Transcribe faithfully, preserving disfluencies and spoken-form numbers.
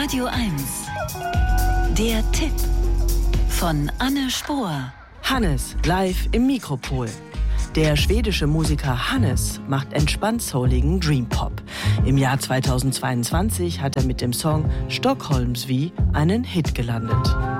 Radio eins. Der Tipp von Anne Spohr. Hannes live im Mikropol. Der schwedische Musiker Hannes macht entspannt souligen Dream Pop. Im Jahr zweitausendzweiundzwanzig hat er mit dem Song Stockholmsvy einen Hit gelandet.